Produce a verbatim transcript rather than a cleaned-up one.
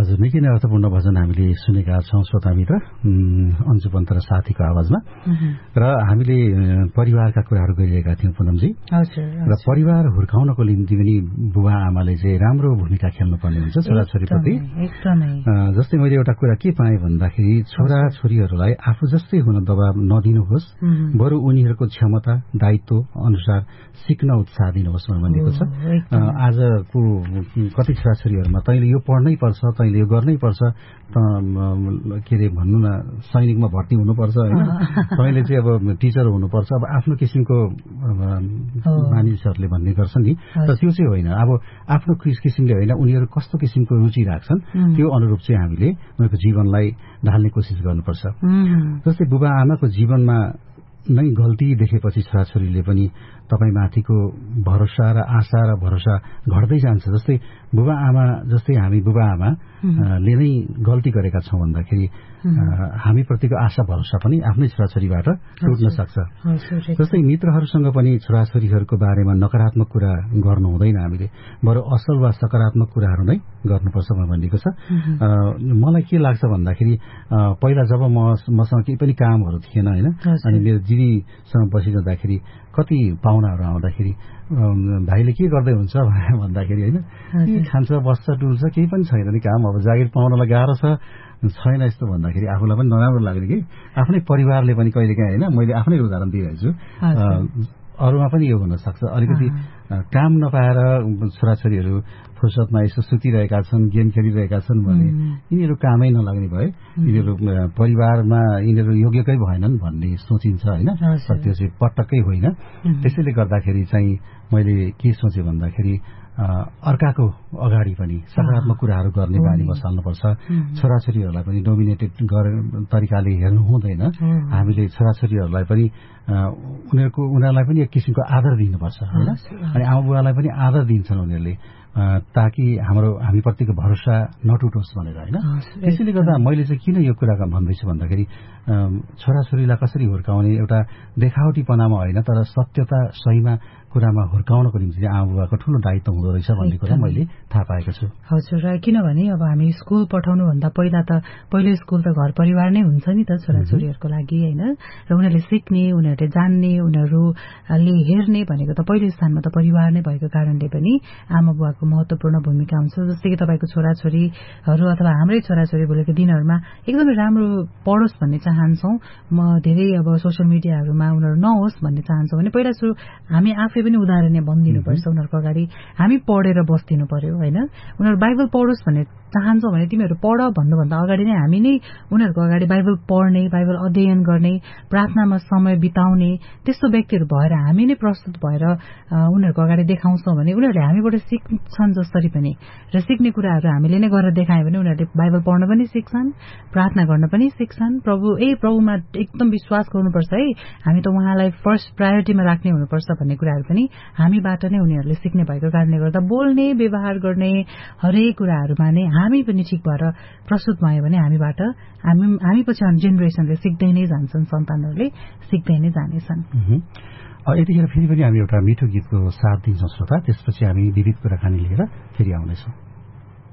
हजुर, निकै नै अर्थपूर्ण भजन हामीले सुनेका छौँ श्रोतामित्र, अन्जु पन्त र साथीको आवाजमा। र हामीले परिवारका कुराहरू गरिरहेका थियौँ पुनमजी। र परिवार हुर्काउनको निम्ति पनि बुबा आमाले चाहिँ राम्रो भूमिका खेल्नुपर्ने हुन्छ छोराछोरीप्रति। जस्तै मैले एउटा कुरा के पाएँ भन्दाखेरि छोराछोरीहरूलाई आफू जस्तै हुन दबाब नदिनुहोस्, बरु उनीहरूको क्षमता दायित्व अनुसार सिक्न उत्साह दिनुहोस् भनेको छ। आजको कति छोराछोरीहरूमा तैँले यो पढ्नै पर्छ, तैँले यो गर्नै पर्छ, के अरे भन्नु न, सैनिकमा भर्ती हुनुपर्छ होइन, तैँले चाहिँ अब टिचर हुनुपर्छ, अब आफ्नो किसिमको मानिसहरूले भन्ने गर्छन् नि। तर त्यो चाहिँ होइन, अब आफ्नो किसिमले होइन, उनीहरू कस्तो किसिमको रुचि राख्छन् त्यो अनुरूप चाहिँ हामीले उनीहरूको जीवनलाई ढाल्ने कोसिस गर्नुपर्छ। जस्तै बुबा आमाको जीवनमा नै गल्ती देखेपछि छोराछोरीले पनि तपाईमाथिको भरोसा र आशा र भरोसा घट्दै जान्छ। जस्तै बुबा आमा जस्तै हामी बुबा आमाले नै गल्ती गरेका छौँ भन्दाखेरि हामीप्रतिको आशा भरोसा पनि आफ्नै छोराछोरीबाट टुट्न सक्छ। जस्तै मित्रहरूसँग पनि छोराछोरीहरूको बारेमा नकारात्मक कुरा गर्नु हुँदैन, हामीले बरु असल वा सकारात्मक कुराहरू नै गर्नुपर्छ भनिएको छ। मलाई के लाग्छ भन्दाखेरि पहिला जब म मसँग केही पनि कामहरू थिएन होइन, अनि मेरो दिदीसँग बसिरहँदाखेरि कति पाहुनाहरू आउँदाखेरि भाइले के गर्दै हुन्छ भन्दाखेरि होइन, के खान्छ बस्छ डुल्छ केही पनि छैन नि काम, अब जागिर पाउनलाई गाह्रो छ छैन यस्तो भन्दाखेरि आफूलाई पनि नराम्रो लाग्ने कि आफ्नै परिवारले पनि कहिलेकाहीँ होइन, मैले आफ्नै उदाहरण दिइरहेको छु, अरूमा पनि यो हुन सक्छ। अलिकति काम नपाएर छोराछोरीहरू फुर्सदमा यसो सुतिरहेका छन्, गेम खेलिरहेका छन् भने यिनीहरू कामै नलाग्ने भए यिनीहरू परिवारमा यिनीहरू योग्यकै भएनन् भन्ने सोचिन्छ होइन, त्यो चाहिँ पटक्कै होइन। त्यसैले गर्दाखेरि चाहिँ मैले के सोचेँ भन्दाखेरि अर्काको अगाडि पनि सकारात्मक कुराहरू गर्ने बानी बसाल्नुपर्छ। छोराछोरीहरूलाई पनि डोमिनेटेड तरिकाले हेर्नु हुँदैन, हामीले छोराछोरीहरूलाई पनि उनीहरूको उनीहरूलाई पनि एक किसिमको आदर दिनुपर्छ होइन, अनि आमा बुवालाई पनि आदर दिन्छन् उनीहरूले, ताकि हाम्रो हामीप्रतिको भरोसा नटुटोस् भनेर होइन। त्यसैले गर्दा मैले चाहिँ किन यो कुरा भन्दैछु भन्दाखेरि छोराछोरीलाई कसरी हुर्काउने एउटा देखावटीपनामा होइन, तर सत्यता सहीमा कुरामा हुर्काउनको निम्ति चाहिँ आमा बुवाको ठुलो दायित्व हुँदो रहेछ भन्ने कुरा मैले थाहा पाएको छु। हजुर, किनभने अब हामी स्कुल पठाउनुभन्दा पहिला त पहिलो स्कुल त घर परिवार नै हुन्छ नि त छोराछोरीहरूको लागि होइन, र उनीहरूले सिक्ने, उनीहरूले जान्ने, उनीहरूले हेर्ने भनेको त पहिलो स्थानमा त परिवार नै भएको कारणले पनि आमा बुवाको महत्त्वपूर्ण भूमिका हुन्छ। जस्तै कि तपाईँको छोराछोरीहरू अथवा हाम्रै छोराछोरी भोलिको दिनहरूमा एकदमै राम्रो पढोस् भन्ने चाहन्छौँ, म धेरै अब सोसियल मिडियाहरूमा उनीहरू नहोस् भन्ने चाहन्छौँ भने पहिला सुरु हामी आफै पनि उदाहरण बनिदिनुपर्छ उनीहरूको अगाडि, हामी पढेर बस्दिनु पर्यो होइन। उनीहरू बाइबल पढोस् भन्ने चाहन्छौँ भने तिमीहरू पढ भन्नुभन्दा अगाडि नै हामी नै उनीहरूको अगाडि बाइबल पढ्ने, बाइबल अध्ययन गर्ने, प्रार्थनामा समय बिताउने त्यस्तो व्यक्तिहरू भएर हामी नै प्रस्तुत भएर उनीहरूको अगाडि देखाउँछौँ भने उनीहरूले हामीबाट सिक्छन् जसरी पनि, र सिक्ने कुराहरू हामीले नै गरेर देखायौँ भने उनीहरूले बाइबल पढ्न पनि सिक्छन्, प्रार्थना गर्न पनि सिक्छन्, प्रभु ए प्रभुमा एकदम विश्वास गर्नुपर्छ है, हामी त उहाँलाई फर्स्ट प्रायोरिटीमा राख्ने हुनुपर्छ भन्ने कुराहरू पनि हामीबाट नै उनीहरूले सिक्ने भएको कारणले गर्दा बोल्ने, व्यवहार गर्ने हरेक कुराहरूमा नै हामी पनि ठिक भएर प्रस्तुत भयो भने हामीबाट हामी हामी पछि जेनेरेसनले सिक्दै नै जान्छन्, सन्तानहरूले सिक्दै नै जानेछन्। यतिखेर फेरि पनि हामी एउटा मिठो गीतको साथ दिन्छौँ श्रोता, त्यसपछि हामी विविध कुराकानी लिएर फेरि आउनेछौँ।